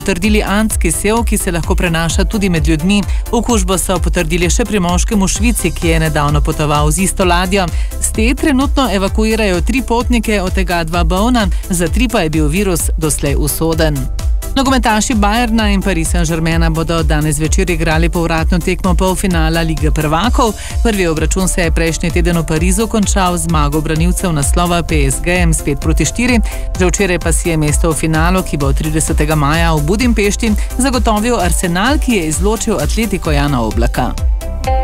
potrdili antski sev, ki se lahko prenaša tudi med ljudmi. Okužbo so potrdili še pri moškem v Švici, ki je nedavno potoval z isto ladjo. S te trenutno evakuirajo 3 potnike, od tega 2 bolna, za 3 pa je bil virus doslej usoden. Nogometaši Bayerna in Paris Saint-Germaina bodo danes večer igrali povratno tekmo polfinala Lige prvakov. Prvi obračun se je prejšnji teden v Parizu končal z zmago branilcev naslova PSG-jem s 5-4. Že včeraj pa si je mesto v finalu, ki bo 30. maja v Budimpešti, zagotovil Arsenal, ki je izločil Atletiko Jana Oblaka.